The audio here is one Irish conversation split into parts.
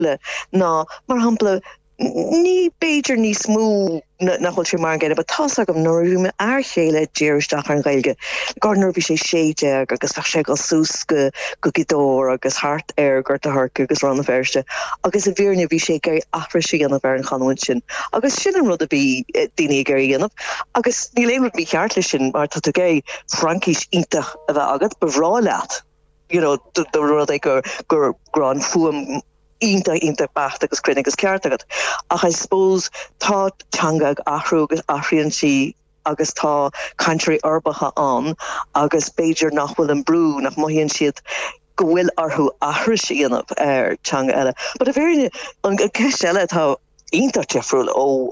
couple ná mar hapla ní Beiidir ní smú nachhol sé mar genne, but tá agam nóú me airchéile déirteach an gailge. Gardner bhí sé séide agus fe sé go súsca go gidór agus hart gur a harcu agus ran verste. Agus a bhíne bhí sé géir afrasí an a bhar an chahain sin. Agus sin an rud a bhí daine géir dhéanamh. Agus ní léimh bhí cheart sin mar tá gé Frankis intach a bheith agad behrá leat. You know, the rud gur gran fuam inta bacht agus crinne agus ceart agad. Ach I suppose tá teanga ag ahrú agus ahríonn si agus tá country orbacha an agus Beiidir nach bhfuil an brú nach maithíonn siad go bhfuil arthú ahris íanamh teanga eile. But a bhíine an ceist eile tá inta tefriúil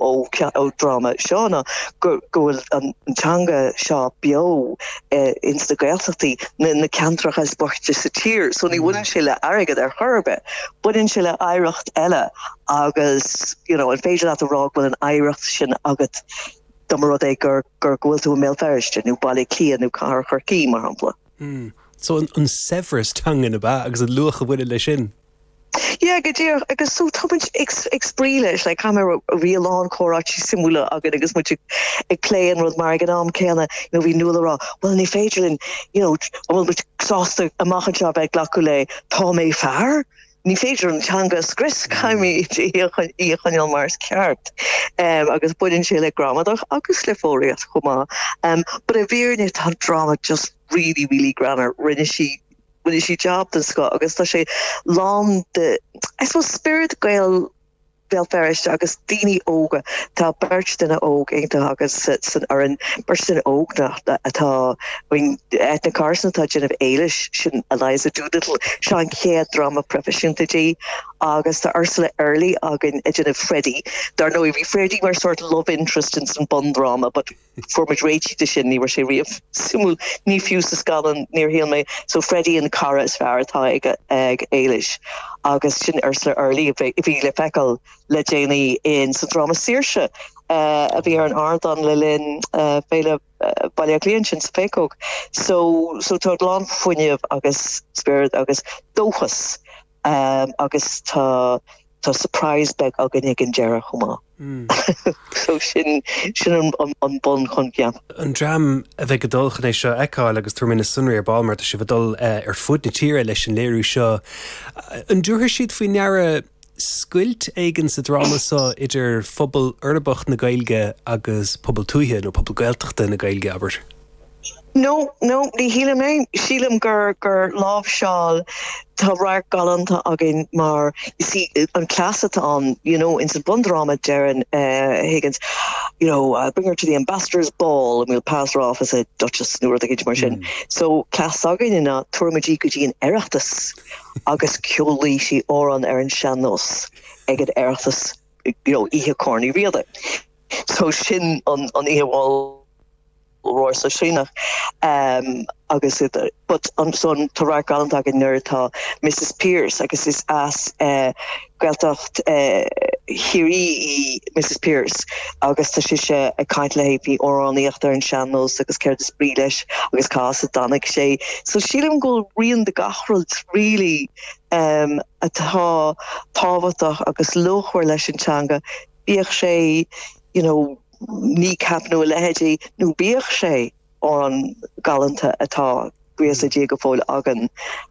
ó drama seána go bhfuil an teanga seo bio insta gaeltachtaí na cantracha sporte sa tír, so ní bhfuiln sé le airgad ar thurbe, buinn sé le éireacht eile agus, you know, an féidir leat a rá bhfuil an éireacht sin agat domrad é gur ghfuil tú mé feriste nó bailí cían nó car chuircí mar hampla. So an Severus tangan a bheith agus an luach a bhfuil lei sin. Yeah, go dtír agus so tuid expríleis le camera a rialán choráí simúla agad agus mu ag léan rud mar an am céanna bhí nula rá, well ní féidirlinn, you know, bhfuil bit sásta amachchan seo ag glacu le tá mé fearr. Ní féidir an teanga scris caiimi íchaneal mars ceart agus buinn sé le gramadach agus le fóriaat chumá. But a bhíorne tá drama just really grammar rinne si job den sco agus tá sé lán de I suppose spirit gael bel ferris agus dini óga tá birch duna óg einta agus san ar an person ógna atá wing etna Carson tá Genevieve Eilish sin Eliza Doolittle Sean Kea drama professionality agus tá Ursula Early agin Genevieve Freddie dar no vi Freddie mar sort of love interest in some bond drama but for Rachel de sin ni war sé riamh simul ní fiú sa scalan near hiel me so Freddie and Cara is fear atá ag Eilish agus sin Ursula Early if he le fecal le Janie in sa drama Saoirse a bhí ar an ardan le linn féile bailachlíonn sin sa fécóg so tá lán fuinneamh agus spirit agus dóchas agus tá surprise bag agin ag an dearach chumá. So sin an bon chun ceap. An dram a bheith godulchan é seo eáil agus tuairmina sunraí ar ball mar tá si bhdul ar fud na tíre leis an léirú seo. An dúthir siad faoi neara scuilt éigen sa drama sa idir phobal urbach na gailge agus pobal tuaithe nó pobal gaeltachta na gailge aber. No, ní híle mé sílam gur láb seáil tá rair galanta agin mar you see an classata on you know in some bundrama Darren Higgins you know bring her to the ambassador's ball and we'll pass her off as a duchess nuair ag mar sin so class agin in a tuairmaidí go dtí an oireachtas agus ceolaí si óran ar an seanos ag an oireachtas you know ihe corny riada so sin on ihe wall roar so sinach agus but on son Tarak Galant agin nurta Mrs. Pierce agus is as gweltacht hiri Mrs. Pierce agus ta sé a kaint lepi oraniacht ar an channels agus ceir is brileis agus cas danig sé so sílim go rion de gachrod really atá táhaach agus lochhar leis an teanga bíoch sé you know ní cap nó lehédí nó bíoch sé an galanta atá grías a dé go fáil agan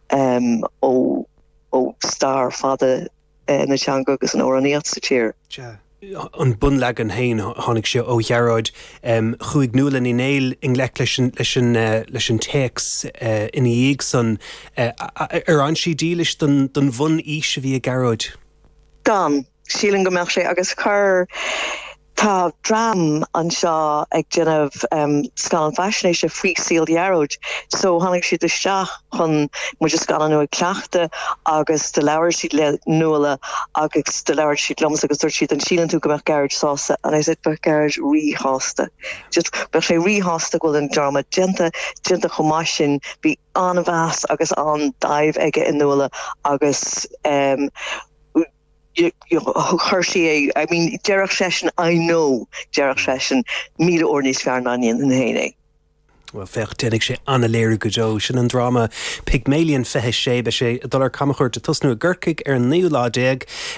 ó star fada na teanga agus an óraníocht sa tír. An bun legan hain tháinig sé ó dhearáid chuig nualan in éil in lech leis an teex in dhéag san ar an si dílis don bhun ís a bhí a garóid. Dan, sílan go meach sé agus chur tá dram an seo ag Genevieve scalan fashion éis free seal dhearóid so hánig siad isteach chun muidir scalan nua cleachta agus de leabhar siad le nuala agus de leabhar siad lums agus dúirt siad an sílan tú go meach garage sása and I said bech garage ríhásta just bech sé ríhásta go an drama genta chomá sin bhí an bheas agus an daimh aige in nuala agus Hershey, I mean, Derek Session, I know Derek Session, Mila Ornis Farnanian and Hene. Fechttenig sé anna léir go Jo sin an drama Pygmalion fethe sé be sé dul camachir de tusnú a ggurcaig ar 9 lá déag